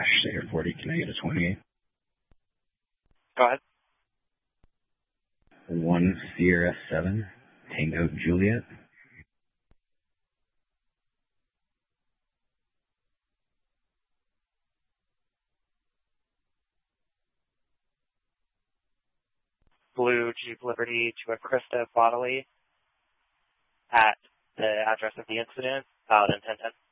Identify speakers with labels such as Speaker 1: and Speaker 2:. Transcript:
Speaker 1: Cedar 40, can I get a 28?
Speaker 2: Go ahead.
Speaker 1: 1 Sierra 7, Tango Juliet.
Speaker 2: Blue Jeep Liberty to a Krista Bodily at the address of the incident, Paladin 1010.